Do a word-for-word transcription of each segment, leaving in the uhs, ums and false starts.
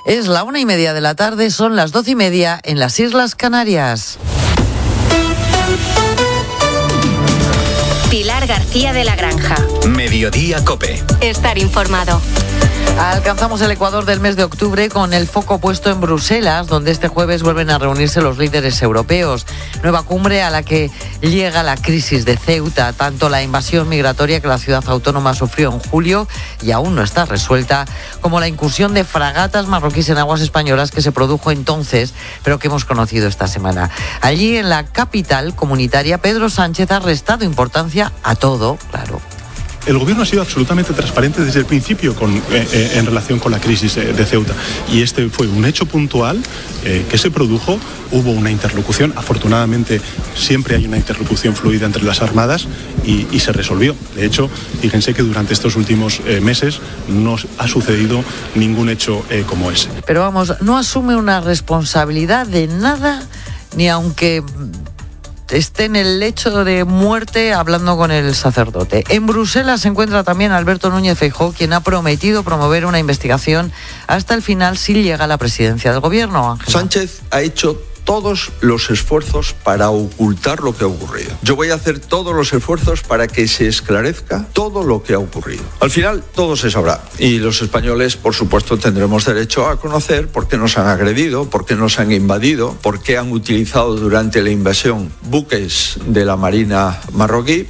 Es la una y media de la tarde, son las doce y media en las Islas Canarias. Pilar García de la Granja. Mediodía COPE. Estar informado. Alcanzamos el ecuador del mes de octubre con el foco puesto en Bruselas, donde este jueves vuelven a reunirse los líderes europeos. Nueva cumbre a la que llega la crisis de Ceuta, tanto la invasión migratoria que la ciudad autónoma sufrió en julio y aún no está resuelta, como la incursión de fragatas marroquíes en aguas españolas que se produjo entonces, pero que hemos conocido esta semana. Allí, en la capital comunitaria, Pedro Sánchez ha restado importancia a todo, claro. El gobierno ha sido absolutamente transparente desde el principio con, eh, eh, en relación con la crisis eh, de Ceuta. Y este fue un hecho puntual eh, que se produjo. Hubo una interlocución. Afortunadamente, siempre hay una interlocución fluida entre las armadas y, y se resolvió. De hecho, fíjense que durante estos últimos eh, meses no ha sucedido ningún hecho eh, como ese. Pero vamos, no asume una responsabilidad de nada, ni aunque esté en el lecho de muerte hablando con el sacerdote. En Bruselas se encuentra también Alberto Núñez Feijóo, quien ha prometido promover una investigación hasta el final si llega a la presidencia del gobierno. Ángela. Sánchez ha hecho todos los esfuerzos para ocultar lo que ha ocurrido. Yo voy a hacer todos los esfuerzos para que se esclarezca todo lo que ha ocurrido. Al final todo se sabrá y los españoles, por supuesto, tendremos derecho a conocer por qué nos han agredido, por qué nos han invadido, por qué han utilizado durante la invasión buques de la Marina marroquí.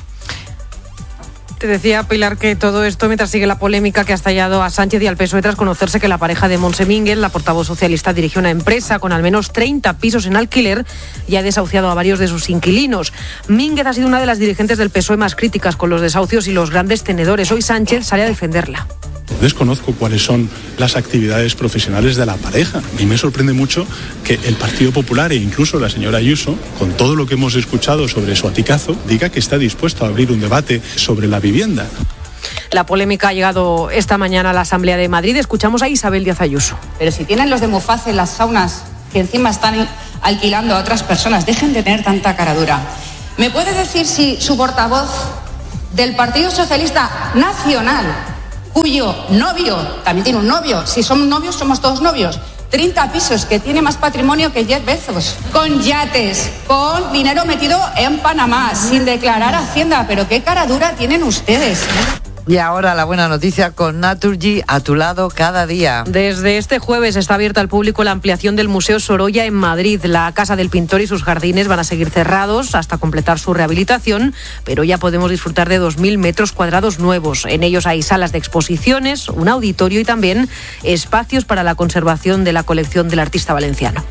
Te decía, Pilar, que todo esto mientras sigue la polémica que ha estallado a Sánchez y al P S O E tras conocerse que la pareja de Montse Mínguez, la portavoz socialista, dirigió una empresa con al menos treinta pisos en alquiler y ha desahuciado a varios de sus inquilinos. Mínguez ha sido una de las dirigentes del P S O E más críticas con los desahucios y los grandes tenedores. Hoy Sánchez sale a defenderla. Desconozco cuáles son las actividades profesionales de la pareja. A mí me sorprende mucho que el Partido Popular e incluso la señora Ayuso, con todo lo que hemos escuchado sobre su aticazo, diga que está dispuesto a abrir un debate sobre la vivienda. La polémica ha llegado esta mañana a la Asamblea de Madrid. Escuchamos a Isabel Díaz Ayuso. Pero si tienen los de Muface las saunas que encima están alquilando a otras personas, dejen de tener tanta caradura. ¿Me puede decir si su portavoz del Partido Socialista Nacional, cuyo novio, también tiene un novio, si somos novios somos todos novios, treinta pisos, que tiene más patrimonio que Jeff Bezos, con yates, con dinero metido en Panamá, sin declarar Hacienda? Pero qué cara dura tienen ustedes. Y ahora la buena noticia con Naturgy, a tu lado cada día. Desde este jueves está abierta al público la ampliación del Museo Sorolla en Madrid. La Casa del Pintor y sus jardines van a seguir cerrados hasta completar su rehabilitación, pero ya podemos disfrutar de dos mil metros cuadrados nuevos. En ellos hay salas de exposiciones, un auditorio y también espacios para la conservación de la colección del artista valenciano.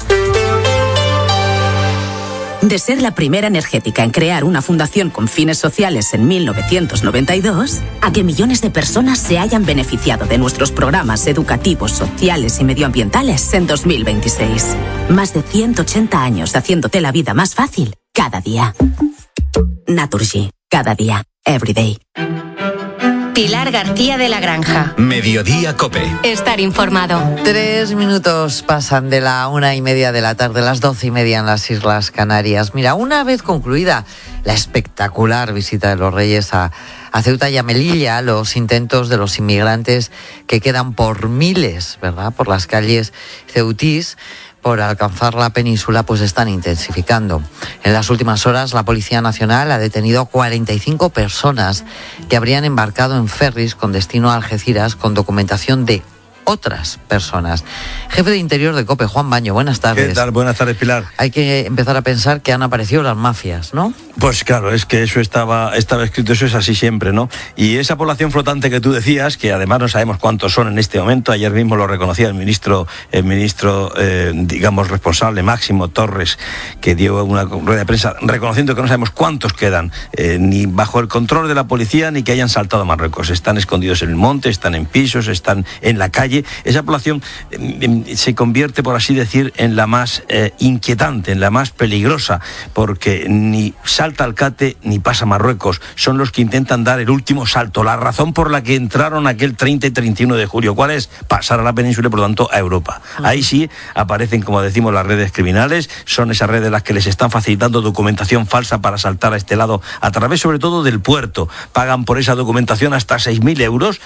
De ser la primera energética en crear una fundación con fines sociales en mil novecientos noventa y dos, a que millones de personas se hayan beneficiado de nuestros programas educativos, sociales y medioambientales en dos mil veintiséis. Más de ciento ochenta años haciéndote la vida más fácil cada día. Naturgy, cada día, every day. Pilar García de la Granja. Mediodía COPE. Estar informado. Tres minutos pasan de la una y media de la tarde, las doce y media en las Islas Canarias. Mira, una vez concluida la espectacular visita de los Reyes a, a Ceuta y a Melilla, los intentos de los inmigrantes que quedan por miles, ¿verdad?, por las calles ceutís, por alcanzar la península, pues están intensificando. En las últimas horas, la Policía Nacional ha detenido a cuarenta y cinco personas que habrían embarcado en ferries con destino a Algeciras con documentación de otras personas. Jefe de Interior de COPE, Juan Baño, buenas tardes. ¿Qué tal? Buenas tardes, Pilar. Hay que empezar a pensar que han aparecido las mafias, ¿no? Pues claro, es que eso estaba, estaba escrito, eso es así siempre, ¿no? Y esa población flotante que tú decías, que además no sabemos cuántos son en este momento, ayer mismo lo reconocía el ministro, el ministro, eh, digamos, responsable, Máximo Torres, que dio una rueda de prensa reconociendo que no sabemos cuántos quedan, eh, ni bajo el control de la policía, ni que hayan saltado a Marruecos. Están escondidos en el monte, están en pisos, están en la calle. Esa población eh, se convierte, por así decir, en la más eh, inquietante, en la más peligrosa, porque ni salta al Cate ni pasa a Marruecos. Son los que intentan dar el último salto, la razón por la que entraron aquel treinta y treinta y uno de julio. ¿Cuál es? Pasar a la península y, por lo tanto, a Europa. Ahí sí aparecen, como decimos, las redes criminales. Son esas redes las que les están facilitando documentación falsa para saltar a este lado, a través sobre todo del puerto. Pagan por esa documentación hasta seis mil euros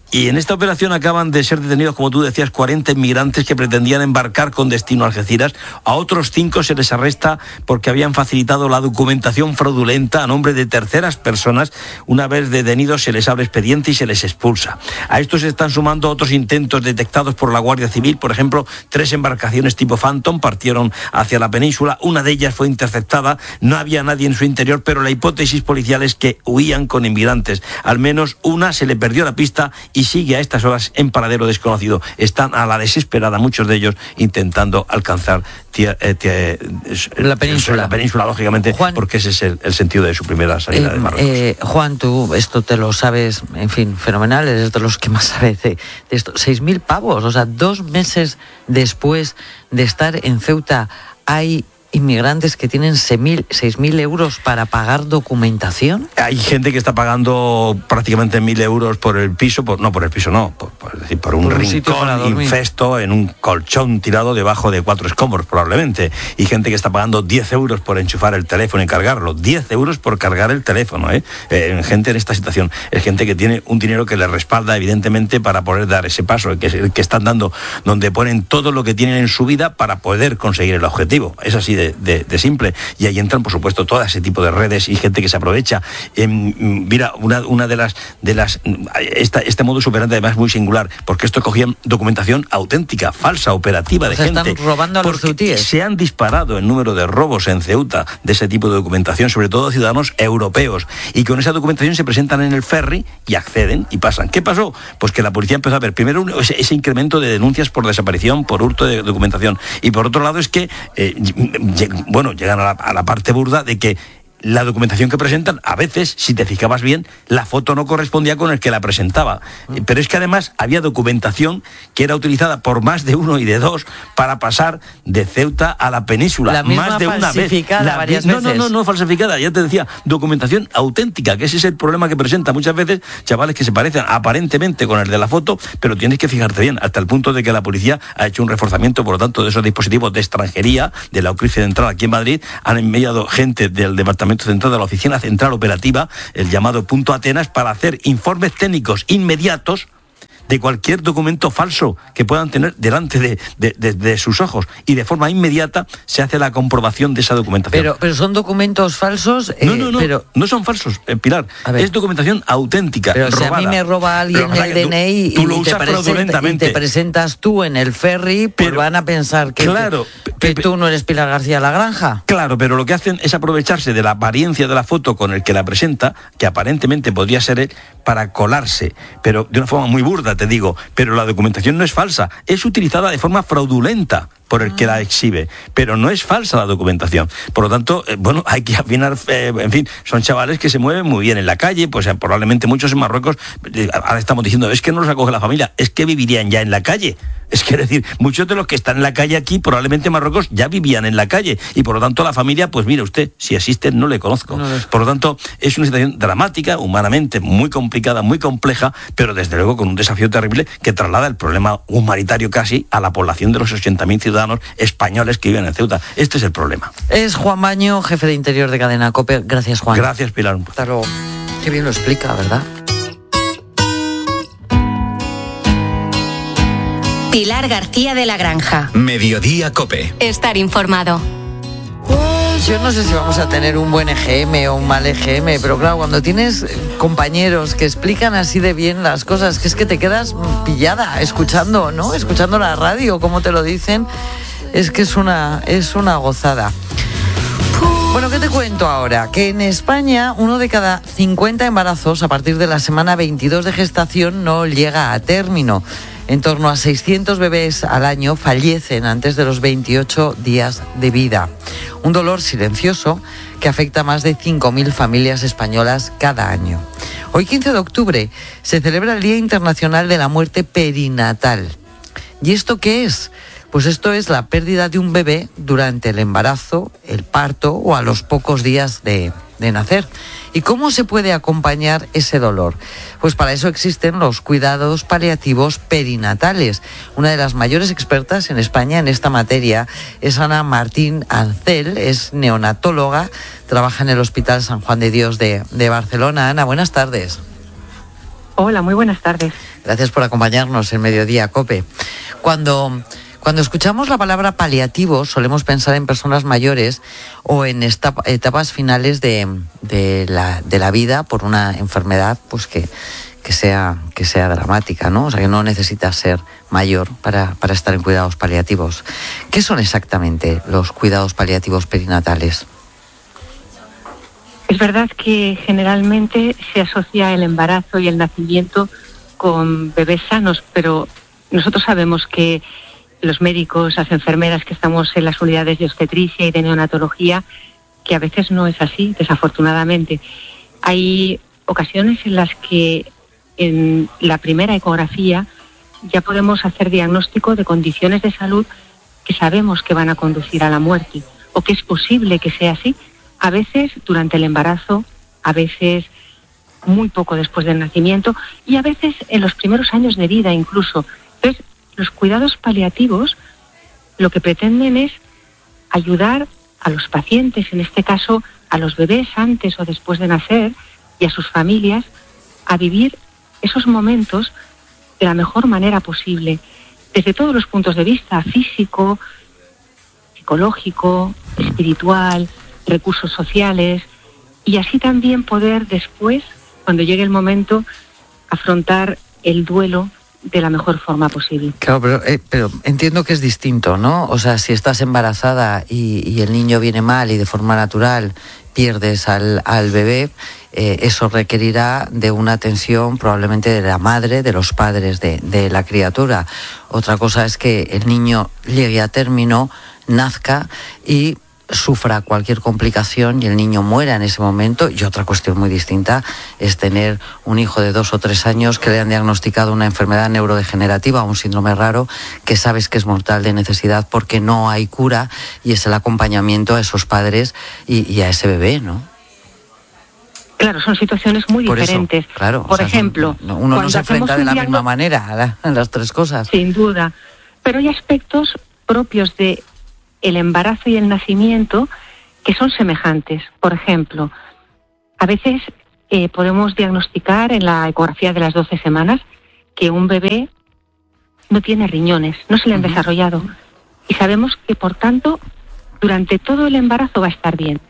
Y en esta operación acaban de ser detenidos, como tú decías, cuarenta inmigrantes que pretendían embarcar con destino a Algeciras. A otros cinco se les arresta porque habían facilitado la documentación fraudulenta a nombre de terceras personas. Una vez detenidos se les abre expediente y se les expulsa. A estos se están sumando otros intentos detectados por la Guardia Civil. Por ejemplo, tres embarcaciones tipo Phantom partieron hacia la península. Una de ellas fue interceptada. No había nadie en su interior, pero la hipótesis policial es que huían con inmigrantes. Al menos una se le perdió la pista y sigue a estas horas en paradero desconocido. Están a la desesperada, muchos de ellos, intentando alcanzar tía, eh, tía, la península. La península, lógicamente, Juan, porque ese es el, el sentido de su primera salida eh, de Marruecos. Eh, Juan, tú esto te lo sabes, en fin, fenomenal, eres de los que más sabes de, de esto. Seis mil pavos, o sea, dos meses después de estar en Ceuta, hay inmigrantes que tienen seis mil euros para pagar documentación. Hay gente que está pagando prácticamente mil euros por el piso, por, no por el piso, no, por, por, es decir, por un, por un rincón infesto en un colchón tirado debajo de cuatro escombros, probablemente. Y gente que está pagando diez euros por enchufar el teléfono y cargarlo. diez euros por cargar el teléfono, ¿eh? Eh, gente en esta situación. Es gente que tiene un dinero que le respalda, evidentemente, para poder dar ese paso, el que, el que están dando, donde ponen todo lo que tienen en su vida para poder conseguir el objetivo. Es así de De, de, de simple, y ahí entran por supuesto todo ese tipo de redes y gente que se aprovecha. Eh, mira, una, una de las de las esta, este modus operandi además es muy singular, porque esto cogían documentación auténtica, falsa, operativa, de o sea, gente. Están robando a los ceutíes. Se han disparado el número de robos en Ceuta de ese tipo de documentación, sobre todo ciudadanos europeos, y con esa documentación se presentan en el ferry y acceden y pasan. ¿Qué pasó? Pues que la policía empezó a ver primero un, ese, ese incremento de denuncias por desaparición, por hurto de documentación, y por otro lado es que eh, bueno, llegan a la, a la parte burda de que la documentación que presentan, a veces, si te fijabas bien, la foto no correspondía con el que la presentaba. Pero es que además había documentación que era utilizada por más de uno y de dos para pasar de Ceuta a la península. La misma más de una vez. La, varias no, veces. No, no, no, falsificada. Ya te decía, documentación auténtica, que ese es el problema que presenta muchas veces chavales que se parecen aparentemente con el de la foto, pero tienes que fijarte bien, hasta el punto de que la policía ha hecho un reforzamiento, por lo tanto, de esos dispositivos de extranjería, de la U C R I Central aquí en Madrid, han enviado gente del departamento central de la Oficina Central Operativa, el llamado Punto Atenas, para hacer informes técnicos inmediatos de cualquier documento falso que puedan tener delante de, de, de, de sus ojos, y de forma inmediata se hace la comprobación de esa documentación. Pero, pero son documentos falsos. Eh, no, no, no, pero... no son falsos, eh, Pilar. Es documentación auténtica. Pero robada. Si a mí me roba alguien pero, el D N I tú, tú y, lo te usas presenta, y te presentas tú en el ferry, pues pero, van a pensar que, claro, que, que tú no eres Pilar García La Granja. Claro, pero lo que hacen es aprovecharse de la apariencia de la foto con el que la presenta, que aparentemente podría ser él, para colarse, pero de una forma muy burda, te digo, pero la documentación no es falsa, es utilizada de forma fraudulenta por el que la exhibe, pero no es falsa la documentación. Por lo tanto, eh, bueno, hay que afinar, eh, en fin, son chavales que se mueven muy bien en la calle, pues eh, probablemente muchos en Marruecos, eh, ahora estamos diciendo, es que no los acoge la familia, es que vivirían ya en la calle. Es que, es decir, muchos de los que están en la calle aquí, probablemente en Marruecos, ya vivían en la calle, y por lo tanto la familia, pues mire usted, si existe, no le conozco. No, no. Por lo tanto, es una situación dramática, humanamente muy complicada, muy compleja, pero desde luego con un desafío terrible que traslada el problema humanitario casi a la población de los ochenta mil ciudadanos españoles que viven en Ceuta. Este es el problema. Es Juan Baño, jefe de Interior de Cadena COPE. Gracias, Juan. Gracias, Pilar. Hasta luego. Qué bien lo explica, ¿verdad? Pilar García de la Granja. Mediodía COPE. Estar informado. Yo no sé si vamos a tener un buen E G M o un mal E G M, pero claro, cuando tienes compañeros que explican así de bien las cosas, que es que te quedas pillada escuchando, ¿no? Escuchando la radio, como te lo dicen, es que es una, es una gozada. Bueno, ¿qué te cuento ahora? Que en España uno de cada cincuenta embarazos a partir de la semana veintidós de gestación no llega a término. En torno a seiscientos bebés al año fallecen antes de los veintiocho días de vida. Un dolor silencioso que afecta a más de cinco mil familias españolas cada año. Hoy, quince de octubre, se celebra el Día Internacional de la Muerte Perinatal. ¿Y esto qué es? Pues esto es la pérdida de un bebé durante el embarazo, el parto o a los pocos días de, de nacer. ¿Y cómo se puede acompañar ese dolor? Pues para eso existen los cuidados paliativos perinatales. Una de las mayores expertas en España en esta materia es Ana Martín Ancel, es neonatóloga, trabaja en el Hospital San Juan de Dios de, de Barcelona. Ana, buenas tardes. Hola, muy buenas tardes. Gracias por acompañarnos en Mediodía COPE. Cuando, cuando escuchamos la palabra paliativo, solemos pensar en personas mayores o en esta, etapas finales de, de, la, de la vida por una enfermedad pues que, que, sea, que sea dramática, ¿no? O sea, que no necesitas ser mayor para, para estar en cuidados paliativos. ¿Qué son exactamente los cuidados paliativos perinatales? Es verdad que generalmente se asocia el embarazo y el nacimiento con bebés sanos, pero nosotros sabemos que los médicos, las enfermeras que estamos en las unidades de obstetricia y de neonatología, que a veces no es así, desafortunadamente. Hay ocasiones en las que en la primera ecografía ya podemos hacer diagnóstico de condiciones de salud que sabemos que van a conducir a la muerte, o que es posible que sea así. A veces durante el embarazo, a veces muy poco después del nacimiento y a veces en los primeros años de vida incluso. Entonces, los cuidados paliativos lo que pretenden es ayudar a los pacientes, en este caso a los bebés antes o después de nacer y a sus familias, a vivir esos momentos de la mejor manera posible, desde todos los puntos de vista, físico, psicológico, espiritual, recursos sociales, y así también poder después, cuando llegue el momento, afrontar el duelo de la mejor forma posible. Claro, pero, eh, pero entiendo que es distinto, ¿no? O sea, si estás embarazada y, y el niño viene mal y de forma natural pierdes al, al bebé, eh, eso requerirá de una atención probablemente de la madre, de los padres de, de la criatura. Otra cosa es que el niño llegue a término, nazca y sufra cualquier complicación y el niño muera en ese momento. Y otra cuestión muy distinta es tener un hijo de dos o tres años que le han diagnosticado una enfermedad neurodegenerativa, un síndrome raro, que sabes que es mortal de necesidad porque no hay cura, y es el acompañamiento a esos padres y, y a ese bebé, ¿no? Claro, son situaciones muy Por diferentes. Eso, claro, Por o sea, ejemplo, no, uno no se enfrenta de la diagno... misma manera a, la, a las tres cosas. Sin duda. Pero hay aspectos propios de el embarazo y el nacimiento que son semejantes. Por ejemplo, a veces eh, podemos diagnosticar en la ecografía de las doce semanas que un bebé no tiene riñones, no se le han uh-huh. desarrollado. Y sabemos que, por tanto, durante todo el embarazo va a estar bien.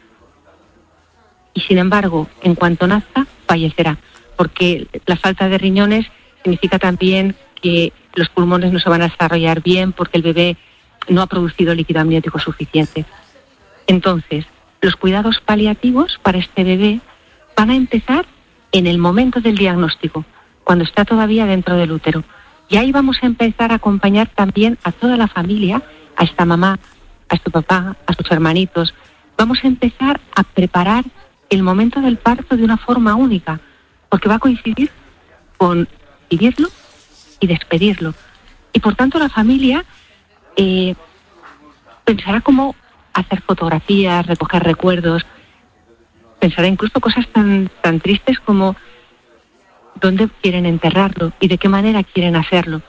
Y, sin embargo, en cuanto nazca, fallecerá. Porque la falta de riñones significa también que los pulmones no se van a desarrollar bien porque el bebé no ha producido líquido amniótico suficiente. Entonces, los cuidados paliativos para este bebé van a empezar en el momento del diagnóstico, cuando está todavía dentro del útero. Y ahí vamos a empezar a acompañar también a toda la familia, a esta mamá, a este papá, a sus hermanitos. Vamos a empezar a preparar el momento del parto de una forma única, porque va a coincidir con vivirlo y despedirlo. Y por tanto la familia Eh, pensará cómo hacer fotografías, recoger recuerdos, pensará incluso cosas tan, tan tristes como dónde quieren enterrarlo y de qué manera quieren hacerlo.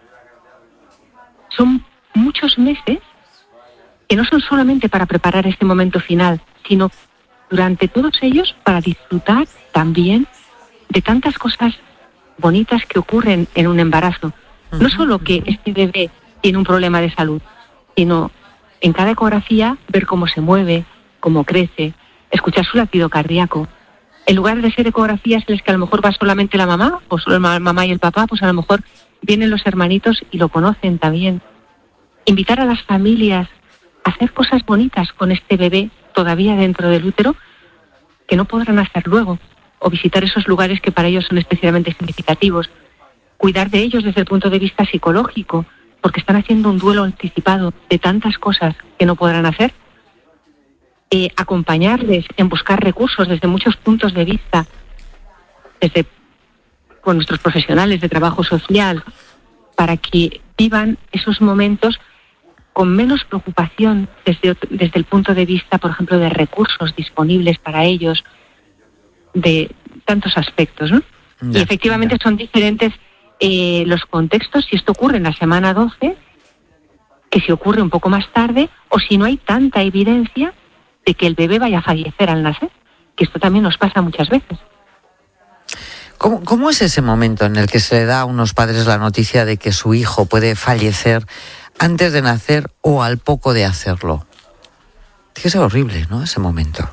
Son muchos meses que no son solamente para preparar este momento final, sino durante todos ellos para disfrutar también de tantas cosas bonitas que ocurren en un embarazo. No solo que este bebé tiene un problema de salud, sino en cada ecografía ver cómo se mueve, cómo crece, escuchar su latido cardíaco. En lugar de ser ecografías en las que a lo mejor va solamente la mamá, o solo la mamá y el papá, pues a lo mejor vienen los hermanitos y lo conocen también. Invitar a las familias a hacer cosas bonitas con este bebé todavía dentro del útero, que no podrán hacer luego, o visitar esos lugares que para ellos son especialmente significativos. Cuidar de ellos desde el punto de vista psicológico, porque están haciendo un duelo anticipado de tantas cosas que no podrán hacer. Eh, acompañarles en buscar recursos desde muchos puntos de vista, desde con nuestros profesionales de trabajo social, para que vivan esos momentos con menos preocupación desde, desde el punto de vista, por ejemplo, de recursos disponibles para ellos, de tantos aspectos, ¿no? Ya, y efectivamente ya. Son diferentes Eh, los contextos, si esto ocurre en la semana doce, que si ocurre un poco más tarde, o si no hay tanta evidencia de que el bebé vaya a fallecer al nacer, que esto también nos pasa muchas veces. ¿Cómo, ¿Cómo es ese momento en el que se le da a unos padres la noticia de que su hijo puede fallecer antes de nacer o al poco de hacerlo? Tiene que ser horrible, ¿no?, ese momento.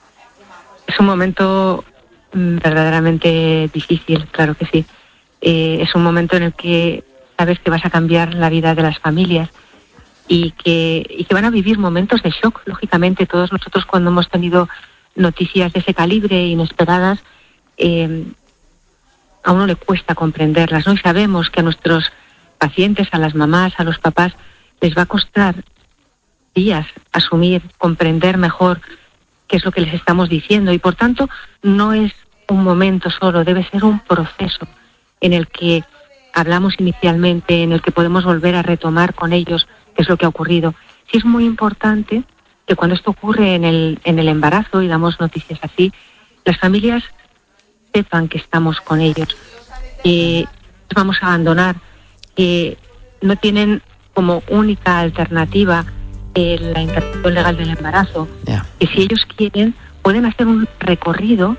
Es un momento verdaderamente difícil, claro que sí. Eh, es un momento en el que sabes que vas a cambiar la vida de las familias y que, y que van a vivir momentos de shock, lógicamente. Todos nosotros, cuando hemos tenido noticias de ese calibre, inesperadas, eh, a uno le cuesta comprenderlas, ¿no? Y sabemos que a nuestros pacientes, a las mamás, a los papás, les va a costar días asumir, comprender mejor qué es lo que les estamos diciendo, y por tanto no es un momento solo, debe ser un proceso en el que hablamos inicialmente, en el que podemos volver a retomar con ellos qué es lo que ha ocurrido. Sí es muy importante que cuando esto ocurre en el, en el embarazo y damos noticias así, las familias sepan que estamos con ellos, que vamos a abandonar, que no tienen como única alternativa eh, la interrupción legal del embarazo, yeah. que si ellos quieren pueden hacer un recorrido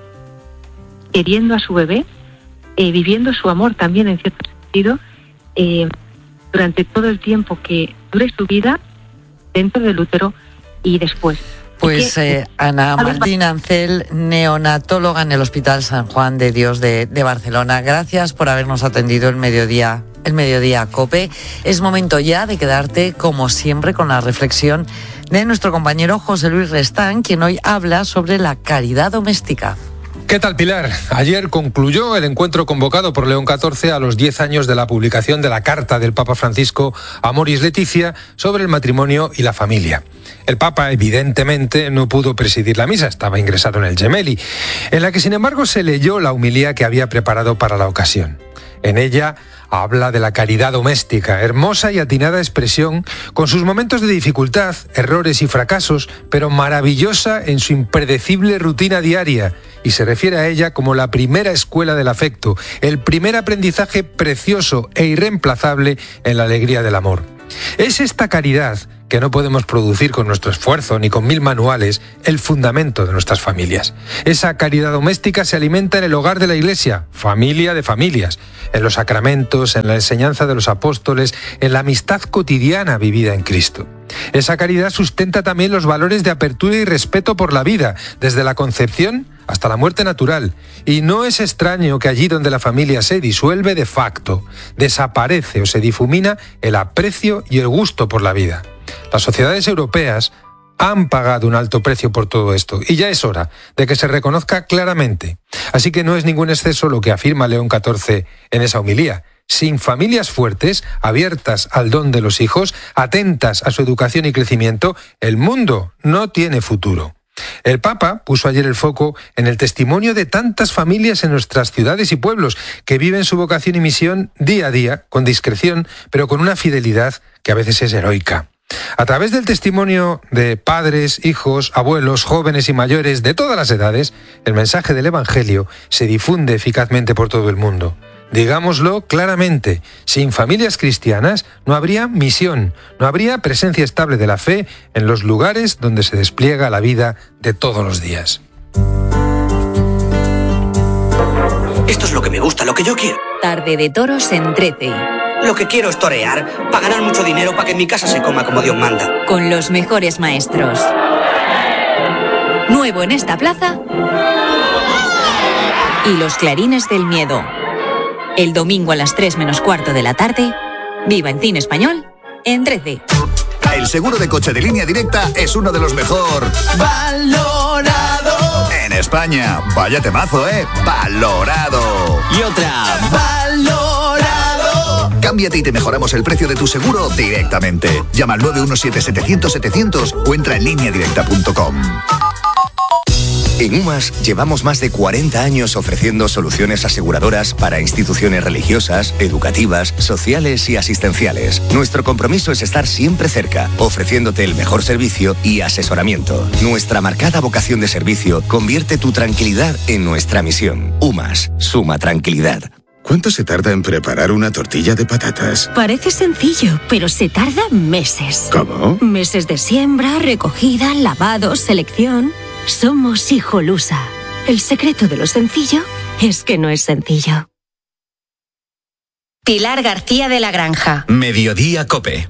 queriendo a su bebé, eh, viviendo su amor también en cierto sentido, eh, durante todo el tiempo que dure su vida dentro del útero y después. Pues eh, Ana Martín Ancel, neonatóloga en el Hospital San Juan de Dios de, de Barcelona. Gracias por habernos atendido el mediodía, el mediodía COPE. Es momento ya de quedarte, como siempre, con la reflexión de nuestro compañero José Luis Restán, quien hoy habla sobre la caridad doméstica. ¿Qué tal, Pilar? Ayer concluyó el encuentro convocado por León catorce a los diez años de la publicación de la carta del Papa Francisco Amoris Laetitia sobre el matrimonio y la familia. El Papa, evidentemente, no pudo presidir la misa, estaba ingresado en el Gemelli, en la que, sin embargo, se leyó la homilía que había preparado para la ocasión. En ella habla de la caridad doméstica, hermosa y atinada expresión, con sus momentos de dificultad, errores y fracasos, pero maravillosa en su impredecible rutina diaria, y se refiere a ella como la primera escuela del afecto, el primer aprendizaje precioso e irreemplazable en la alegría del amor. Es esta caridad, que no podemos producir con nuestro esfuerzo ni con mil manuales, el fundamento de nuestras familias. Esa caridad doméstica se alimenta en el hogar de la Iglesia, familia de familias, en los sacramentos, en la enseñanza de los apóstoles, en la amistad cotidiana vivida en Cristo. Esa caridad sustenta también los valores de apertura y respeto por la vida, desde la concepción hasta la muerte natural. Y no es extraño que allí donde la familia se disuelve de facto, desaparece o se difumina el aprecio y el gusto por la vida. Las sociedades europeas han pagado un alto precio por todo esto, y ya es hora de que se reconozca claramente. Así que no es ningún exceso lo que afirma León catorce en esa homilía. Sin familias fuertes, abiertas al don de los hijos, atentas a su educación y crecimiento, el mundo no tiene futuro. El Papa puso ayer el foco en el testimonio de tantas familias en nuestras ciudades y pueblos que viven su vocación y misión día a día, con discreción, pero con una fidelidad que a veces es heroica. A través del testimonio de padres, hijos, abuelos, jóvenes y mayores de todas las edades, el mensaje del Evangelio se difunde eficazmente por todo el mundo. Digámoslo claramente, sin familias cristianas no habría misión, no habría presencia estable de la fe en los lugares donde se despliega la vida de todos los días. Esto es lo que me gusta, lo que yo quiero. Tarde de toros en trece. Lo que quiero es torear, para ganar mucho dinero, para que en mi casa se coma como Dios manda. Con los mejores maestros. Nuevo en esta plaza. Y los clarines del miedo. El domingo a las tres menos cuarto de la tarde, viva en cine español, en trece. El seguro de coche de Línea Directa es uno de los mejor valorado en España. Vaya temazo, ¿eh? Valorado. Y otra. Valorado. Cámbiate y te mejoramos el precio de tu seguro directamente. Llama al nueve uno siete, setecientos, setecientos o entra en línea directa punto com. En UMAS llevamos más de cuarenta años ofreciendo soluciones aseguradoras para instituciones religiosas, educativas, sociales y asistenciales. Nuestro compromiso es estar siempre cerca, ofreciéndote el mejor servicio y asesoramiento. Nuestra marcada vocación de servicio convierte tu tranquilidad en nuestra misión. UMAS, suma tranquilidad. ¿Cuánto se tarda en preparar una tortilla de patatas? Parece sencillo, pero se tarda meses. ¿Cómo? Meses de siembra, recogida, lavado, selección. Somos Hijolusa. El secreto de lo sencillo es que no es sencillo. Pilar García de la Granja. Mediodía COPE.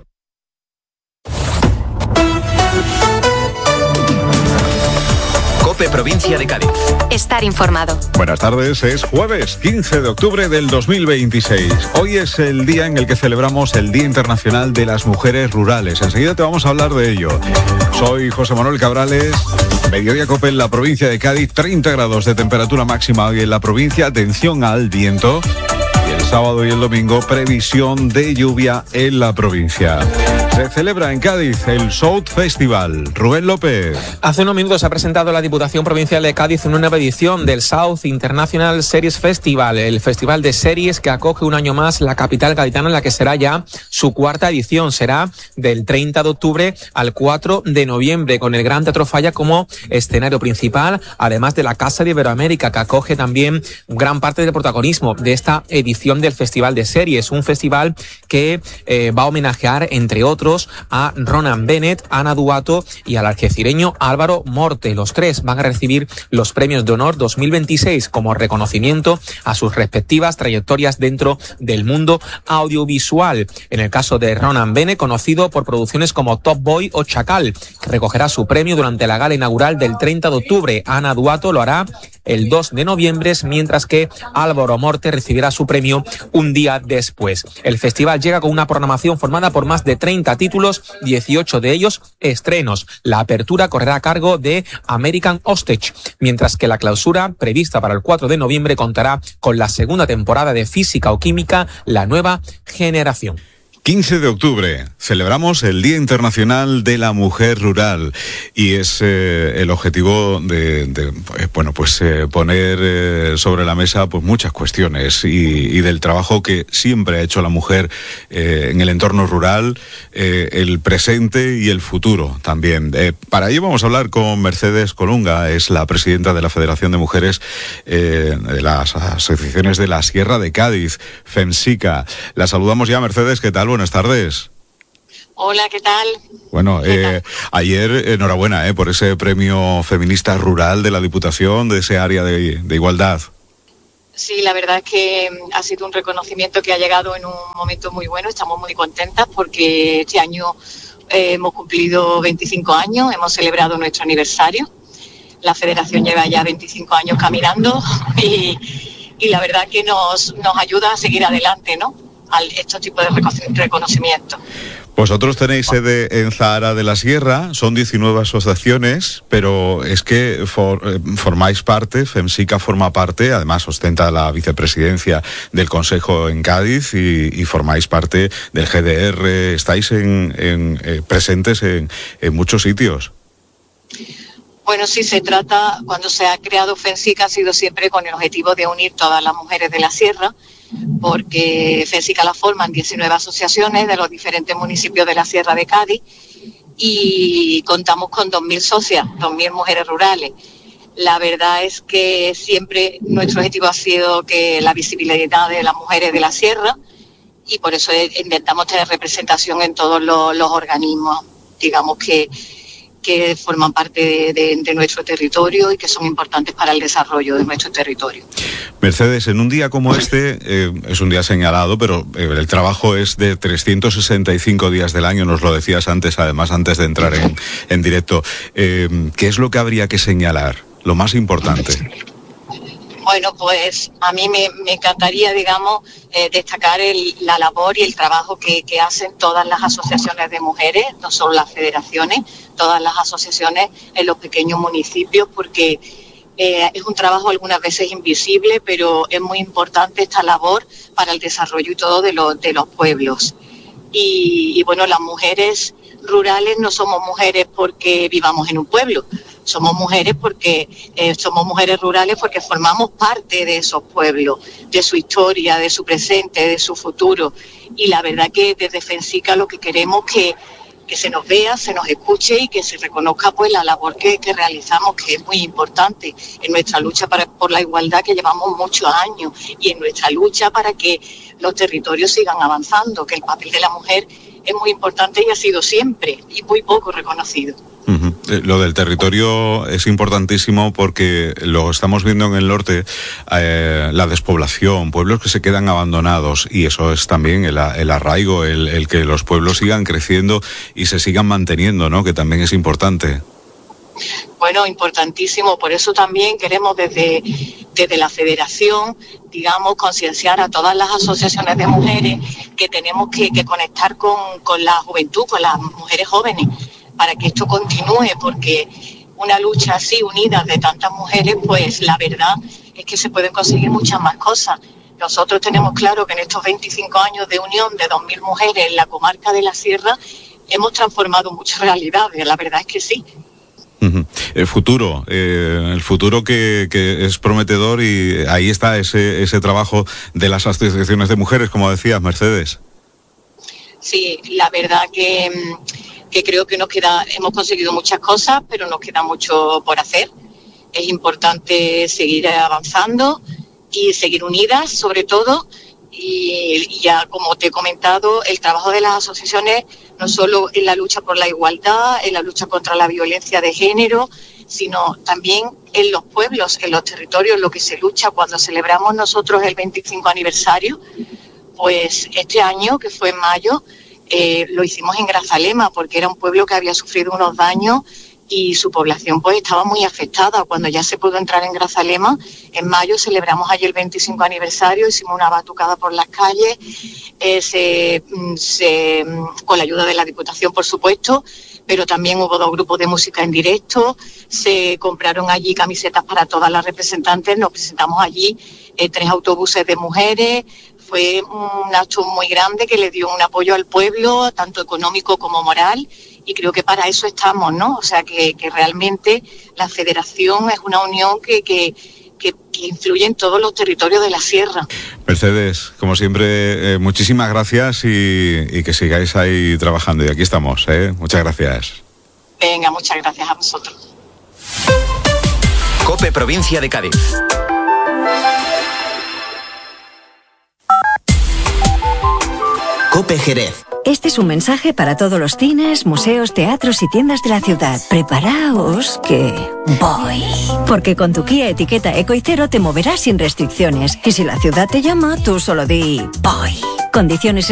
COPE Provincia de Cádiz. Estar informado. Buenas tardes, es jueves quince de octubre del dos mil veintiséis. Hoy es el día en el que celebramos el Día Internacional de las Mujeres Rurales. Enseguida te vamos a hablar de ello. Soy José Manuel Cabrales, Mediodía COPE en la provincia de Cádiz, treinta grados de temperatura máxima hoy en la provincia, atención al viento. Y el sábado y el domingo, previsión de lluvia en la provincia. Se celebra en Cádiz el South Festival. Rubén López. Hace unos minutos se ha presentado la Diputación Provincial de Cádiz una nueva edición del South International Series Festival, el festival de series que acoge un año más la capital gaditana, en la que será ya su cuarta edición. Será del treinta de octubre al cuatro de noviembre, con el Gran Teatro Falla como escenario principal, además de la Casa de Iberoamérica, que acoge también gran parte del protagonismo de esta edición del Festival de Series. Un festival que eh, va a homenajear, entre otros, a Ronan Bennett, Ana Duato y al algecireño Álvaro Morte. Los tres van a recibir los premios de honor dos mil veintiséis como reconocimiento a sus respectivas trayectorias dentro del mundo audiovisual. En el caso de Ronan Bennett, conocido por producciones como Top Boy o Chacal, que recogerá su premio durante la gala inaugural del treinta de octubre. Ana Duato lo hará el dos de noviembre, mientras que Álvaro Morte recibirá su premio un día después. El festival llega con una programación formada por más de treinta títulos, dieciocho de ellos estrenos. La apertura correrá a cargo de American Hostage, mientras que la clausura, prevista para el cuatro de noviembre, contará con la segunda temporada de Física o Química, la nueva generación. quince de octubre, celebramos el Día Internacional de la Mujer Rural y es eh, el objetivo de, de eh, bueno, pues eh, poner eh, sobre la mesa pues muchas cuestiones y, y del trabajo que siempre ha hecho la mujer eh, en el entorno rural, eh, el presente y el futuro también. Eh, para ello vamos a hablar con Mercedes Colunga, es la presidenta de la Federación de Mujeres eh, de las Asociaciones de la Sierra de Cádiz, FEMSICA. La saludamos ya, Mercedes, ¿qué tal? Buenas tardes. Hola, ¿qué tal? Bueno, eh, ayer enhorabuena eh, por ese premio feminista rural de la Diputación, de ese área de, de igualdad. Sí, la verdad es que ha sido un reconocimiento que ha llegado en un momento muy bueno. Estamos muy contentas porque este año eh, hemos cumplido veinticinco años, hemos celebrado nuestro aniversario. La Federación lleva ya veinticinco años caminando y, y la verdad que nos, nos ayuda a seguir adelante, ¿no?, a estos tipos de reconocimientos. Vosotros tenéis sede en Zahara de la Sierra, son diecinueve asociaciones, pero es que for, eh, formáis parte, FEMSICA forma parte, además ostenta la vicepresidencia del Consejo en Cádiz y, y formáis parte del G D R, estáis en, en, eh, presentes en, en muchos sitios. Bueno, sí, se trata, cuando se ha creado FEMSICA ha sido siempre con el objetivo de unir todas las mujeres de la Sierra, porque FEMSICA la forman diecinueve asociaciones de los diferentes municipios de la Sierra de Cádiz y contamos con dos mil socias, dos mil mujeres rurales. La verdad es que siempre nuestro objetivo ha sido que la visibilidad de las mujeres de la Sierra, y por eso intentamos tener representación en todos los, los organismos, digamos, que que forman parte de, de, de nuestro territorio y que son importantes para el desarrollo de nuestro territorio. Mercedes, en un día como este, eh, es un día señalado, pero eh, el trabajo es de trescientos sesenta y cinco días del año, nos lo decías antes, además, antes de entrar en, en directo. Eh, ¿Qué es lo que habría que señalar? Lo más importante. Bueno, pues a mí me, me encantaría, digamos, eh, destacar el, la labor y el trabajo que, que hacen todas las asociaciones de mujeres, no solo las federaciones, todas las asociaciones en los pequeños municipios, porque eh, es un trabajo algunas veces invisible, pero es muy importante esta labor para el desarrollo y todo de, lo, de los pueblos. Y, y bueno, las mujeres rurales no somos mujeres porque vivamos en un pueblo, somos mujeres porque eh, somos mujeres rurales porque formamos parte de esos pueblos, de su historia, de su presente, de su futuro. Y la verdad que desde FEMSICA lo que queremos es que, que se nos vea, se nos escuche y que se reconozca pues la labor que, que realizamos, que es muy importante en nuestra lucha para, por la igualdad, que llevamos muchos años, y en nuestra lucha para que los territorios sigan avanzando, que el papel de la mujer es muy importante y ha sido siempre y muy poco reconocido. Uh-huh. Lo del territorio es importantísimo porque lo estamos viendo en el norte, eh, la despoblación, pueblos que se quedan abandonados, y eso es también el, el arraigo, el, el que los pueblos sigan creciendo y se sigan manteniendo, ¿no? Que también es importante. Bueno, importantísimo. Por eso también queremos desde, desde la Federación, digamos, concienciar a todas las asociaciones de mujeres que tenemos que, que conectar con, con la juventud, con las mujeres jóvenes, para que esto continúe, porque una lucha así, unida de tantas mujeres, pues la verdad es que se pueden conseguir muchas más cosas. Nosotros tenemos claro que en estos veinticinco años de unión de dos mil mujeres en la comarca de la Sierra hemos transformado muchas realidades, la verdad es que sí. Uh-huh. El futuro, eh, el futuro que, que es prometedor, y ahí está ese, ese trabajo de las asociaciones de mujeres, como decías, Mercedes. Sí, la verdad que... que creo que nos queda, hemos conseguido muchas cosas, pero nos queda mucho por hacer. Es importante seguir avanzando y seguir unidas, sobre todo, y, y ya como te he comentado, el trabajo de las asociaciones no solo en la lucha por la igualdad, en la lucha contra la violencia de género, sino también en los pueblos, en los territorios, lo que se lucha cuando celebramos nosotros el veinticinco aniversario. Pues este año, que fue en mayo, Eh, lo hicimos en Grazalema, porque era un pueblo que había sufrido unos daños y su población pues estaba muy afectada. Cuando ya se pudo entrar en Grazalema, en mayo celebramos allí el veinticinco aniversario, hicimos una batucada por las calles, eh, se, se, con la ayuda de la Diputación, por supuesto, pero también hubo dos grupos de música en directo, se compraron allí camisetas para todas las representantes, nos presentamos allí eh, tres autobuses de mujeres. Fue un acto muy grande que le dio un apoyo al pueblo, tanto económico como moral, y creo que para eso estamos, ¿no? O sea, que, que realmente la federación es una unión que, que, que, que influye en todos los territorios de la sierra. Mercedes, como siempre, eh, muchísimas gracias y, y que sigáis ahí trabajando. Y aquí estamos, ¿eh? Muchas gracias. Venga, muchas gracias a vosotros. COPE Provincia de Cádiz. COPE Jerez. Este es un mensaje para todos los cines, museos, teatros y tiendas de la ciudad. Preparaos que voy. Porque con tu Kia etiqueta Eco y Cero te moverás sin restricciones. Y si la ciudad te llama, tú solo di voy. Condiciones